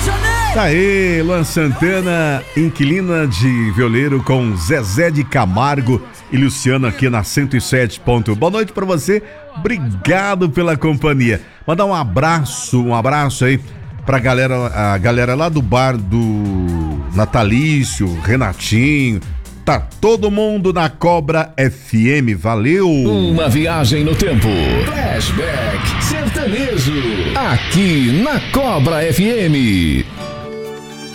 Tá aí, Luan Santana, Inquilina de Violeiro com Zezé de Camargo e Luciano aqui na 107. Boa noite pra você, obrigado pela companhia. Mandar um abraço aí pra a galera lá do bar do Natalício, Renatinho. Tá todo mundo na Cobra FM, valeu! Uma viagem no tempo. Flashback sertanejo. Aqui na Cobra FM.